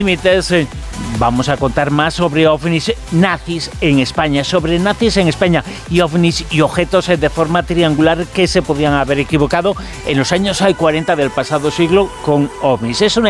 Límites, vamos a contar más sobre ovnis nazis en España, y ovnis y objetos de forma triangular que se podían haber equivocado en los años 40 del pasado siglo con ovnis. Es una